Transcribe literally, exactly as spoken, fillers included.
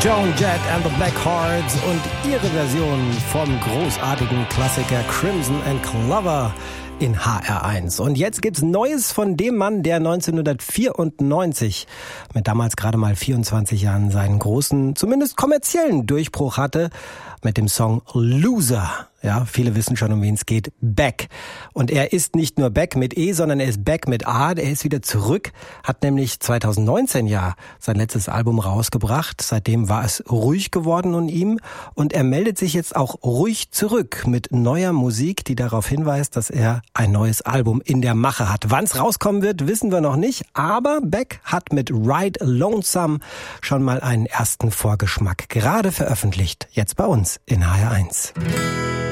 Joan Jett and the Blackhearts und ihre Version vom großartigen Klassiker Crimson and Clover in H R eins. Und jetzt gibt's Neues von dem Mann, der neunzehnhundertvierundneunzig mit damals gerade mal vierundzwanzig Jahren seinen großen, zumindest kommerziellen Durchbruch hatte mit dem Song Loser. Ja, viele wissen schon, um wen es geht. Beck. Und er ist nicht nur Beck mit E, sondern er ist Beck mit A. Er ist wieder zurück, hat nämlich zweitausendneunzehn ja sein letztes Album rausgebracht. Seitdem war es ruhig geworden um ihn. Und er meldet sich jetzt auch ruhig zurück mit neuer Musik, die darauf hinweist, dass er ein neues Album in der Mache hat. Wann es rauskommen wird, wissen wir noch nicht. Aber Beck hat mit Ride Lonesome schon mal einen ersten Vorgeschmack gerade veröffentlicht. Jetzt bei uns in H R eins.